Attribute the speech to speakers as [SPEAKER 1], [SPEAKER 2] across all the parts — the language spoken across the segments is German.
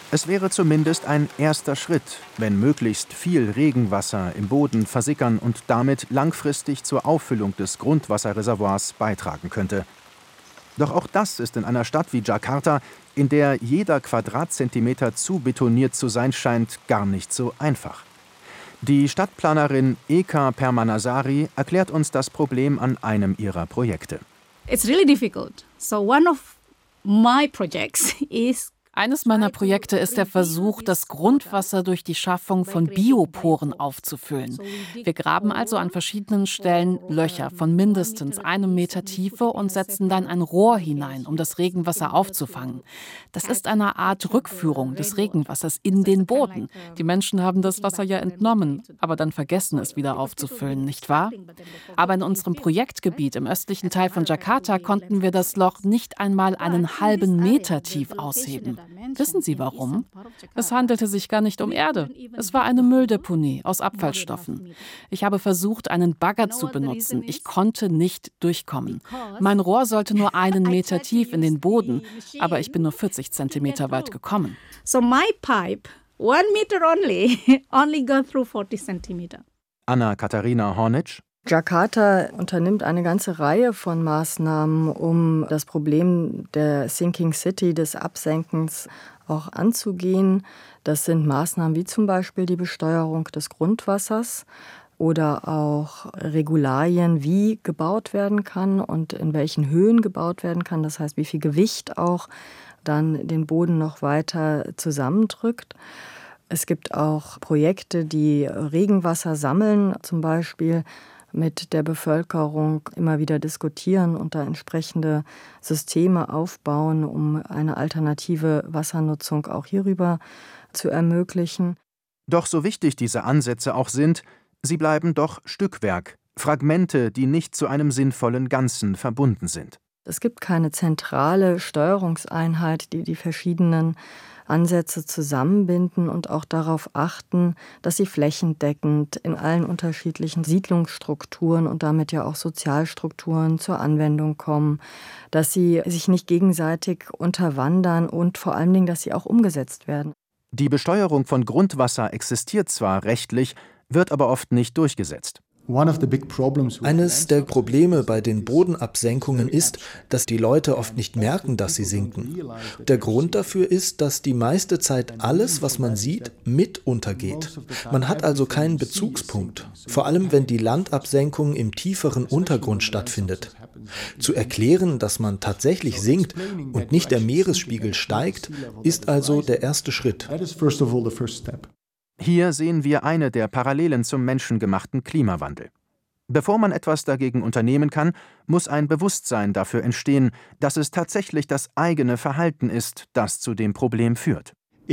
[SPEAKER 1] Es wäre zumindest ein erster Schritt, wenn möglichst viel Regenwasser im Boden versickern und damit langfristig zur Auffüllung des Grundwasserreservoirs beitragen könnte. Doch auch das ist in einer Stadt wie Jakarta, in der jeder Quadratzentimeter zu betoniert zu sein scheint, gar nicht so einfach. Die Stadtplanerin Eka Permanasari erklärt uns das Problem an einem ihrer Projekte.
[SPEAKER 2] It's really difficult. So one of my projects is
[SPEAKER 3] Eines meiner Projekte ist der Versuch, das Grundwasser durch die Schaffung von Bioporen aufzufüllen. Wir graben also an verschiedenen Stellen Löcher von mindestens 1 Meter Tiefe und setzen dann ein Rohr hinein, um das Regenwasser aufzufangen. Das ist eine Art Rückführung des Regenwassers in den Boden. Die Menschen haben das Wasser ja entnommen, aber dann vergessen es wieder aufzufüllen, nicht wahr? Aber in unserem Projektgebiet im östlichen Teil von Jakarta konnten wir das Loch nicht einmal einen halben Meter tief ausheben. Wissen Sie warum? Es handelte sich gar nicht um Erde. Es war eine Mülldeponie aus Abfallstoffen. Ich habe versucht, einen Bagger zu benutzen. Ich konnte nicht durchkommen. Mein Rohr sollte nur 1 Meter tief in den Boden, aber ich bin nur 40 Zentimeter weit gekommen.
[SPEAKER 2] So my pipe, 1 meter only go through 40 centimeter.
[SPEAKER 1] Anna-Katharina Hornitsch.
[SPEAKER 4] Jakarta unternimmt eine ganze Reihe von Maßnahmen, um das Problem der Sinking City, des Absenkens, auch anzugehen. Das sind Maßnahmen wie zum Beispiel die Besteuerung des Grundwassers oder auch Regularien, wie gebaut werden kann und in welchen Höhen gebaut werden kann. Das heißt, wie viel Gewicht auch dann den Boden noch weiter zusammendrückt. Es gibt auch Projekte, die Regenwasser sammeln, zum Beispiel mit der Bevölkerung immer wieder diskutieren und da entsprechende Systeme aufbauen, um eine alternative Wassernutzung auch hierüber zu ermöglichen.
[SPEAKER 1] Doch so wichtig diese Ansätze auch sind, sie bleiben doch Stückwerk, Fragmente, die nicht zu einem sinnvollen Ganzen verbunden sind.
[SPEAKER 4] Es gibt keine zentrale Steuerungseinheit, die die verschiedenen Ansätze zusammenbinden und auch darauf achten, dass sie flächendeckend in allen unterschiedlichen Siedlungsstrukturen und damit ja auch Sozialstrukturen zur Anwendung kommen, dass sie sich nicht gegenseitig unterwandern und vor allen Dingen, dass sie auch umgesetzt werden.
[SPEAKER 1] Die Besteuerung von Grundwasser existiert zwar rechtlich, wird aber oft nicht durchgesetzt.
[SPEAKER 5] Eines der Probleme bei den Bodenabsenkungen ist, dass die Leute oft nicht merken, dass sie sinken. Der Grund dafür ist, dass die meiste Zeit alles, was man sieht, mit untergeht. Man hat also keinen Bezugspunkt, vor allem wenn die Landabsenkung im tieferen Untergrund stattfindet. Zu erklären, dass man tatsächlich sinkt und nicht der Meeresspiegel steigt, ist also der erste Schritt.
[SPEAKER 1] Hier sehen wir eine der Parallelen zum menschengemachten Klimawandel. Bevor man etwas dagegen unternehmen kann, muss ein Bewusstsein dafür entstehen, dass es tatsächlich das eigene Verhalten ist, das zu dem Problem führt.
[SPEAKER 5] In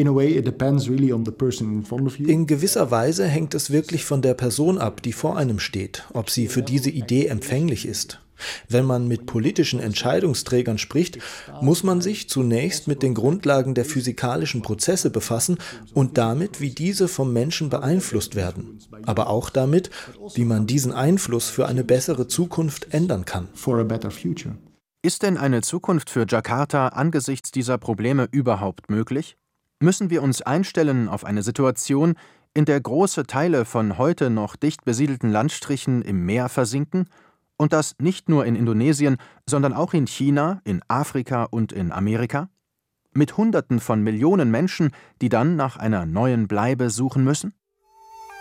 [SPEAKER 5] gewisser Weise hängt es wirklich von der Person ab, die vor einem steht, ob sie für diese Idee empfänglich ist. Wenn man mit politischen Entscheidungsträgern spricht, muss man sich zunächst mit den Grundlagen der physikalischen Prozesse befassen und damit, wie diese vom Menschen beeinflusst werden, aber auch damit, wie man diesen Einfluss für eine bessere Zukunft ändern kann.
[SPEAKER 1] Ist denn eine Zukunft für Jakarta angesichts dieser Probleme überhaupt möglich? Müssen wir uns einstellen auf eine Situation, in der große Teile von heute noch dicht besiedelten Landstrichen im Meer versinken? Und das nicht nur in Indonesien, sondern auch in China, in Afrika und in Amerika? Mit Hunderten von Millionen Menschen, die dann nach einer neuen Bleibe suchen müssen?